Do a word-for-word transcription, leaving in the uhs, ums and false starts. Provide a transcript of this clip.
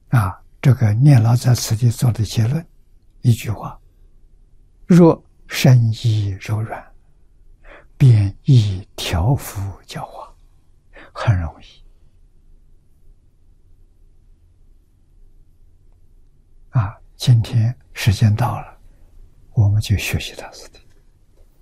啊，这个念老在此地做的结论，一句话：若身意柔软，便易调伏教化，很容易。啊，今天时间到了，我们就学习到此地。